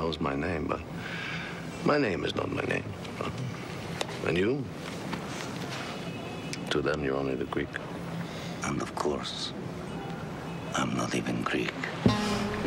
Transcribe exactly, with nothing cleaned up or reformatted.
knows my name, but my name is not my name. And you? To them, you're only the Greek. And of course, I'm not even Greek.